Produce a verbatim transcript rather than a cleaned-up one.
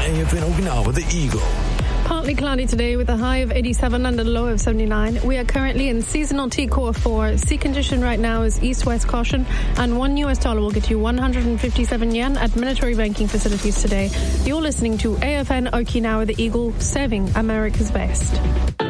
A F N Okinawa, the Eagle. Partly cloudy today with a high of eighty-seven and a low of seventy-nine. We are currently in seasonal T core four. Sea condition right now is east-west caution, and one U S dollar will get you one hundred fifty-seven yen at military banking facilities today. You're listening to A F N Okinawa, the Eagle, serving America's best.